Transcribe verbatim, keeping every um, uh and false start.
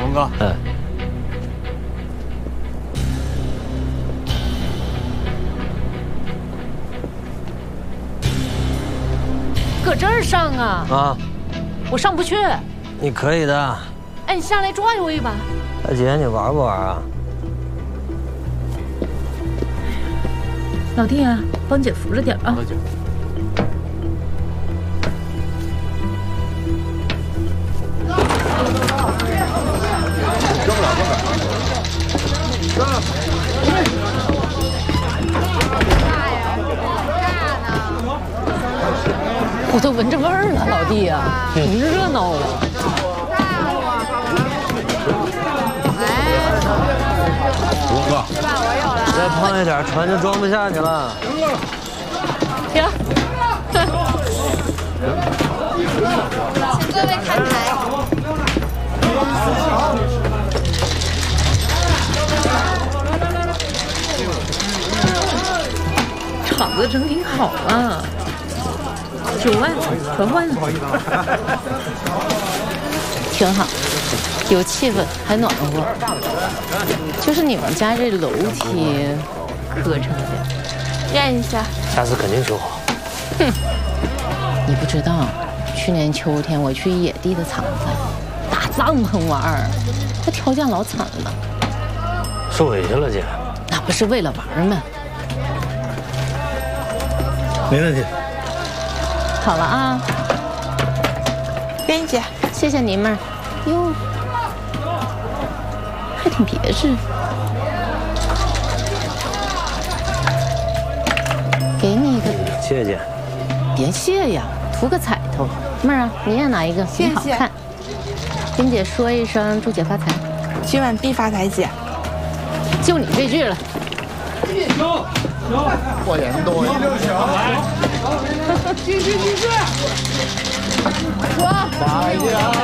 龙哥。 嗯。 搁这儿上啊！ 啊， 我上不去。 你可以的。 哎，你下来抓一回吧。 大姐，你玩不玩啊？ 老弟啊，帮姐扶着点啊。 姐。 跟不了，跟不了。 我都闻着味儿了，老弟呀、啊，挺热闹的。 龙哥， 再胖一点，船就装不下去了。 停。 请各位看台。 场子整挺好啊。九万全换了，挺好，有气氛，还暖和。就是你们家这楼梯磕碜的， 认一下。 下次肯定修好。 哼，你不知道，去年秋天我去野地的厂子打帐篷玩儿，那条件老惨了。 受委屈了，姐。 那不是为了玩吗？ 没问题。 好了啊， 编姐， 谢谢你们。哟，还挺别致。给你一个， 谢谢姐。 别谢呀，图个彩头。妹儿啊，你也拿一个，挺好看。跟姐说一声，祝姐发财。 今晚必发财，姐。 就你这句了。 行行，过眼多呀。继续继续。 说。 发一下。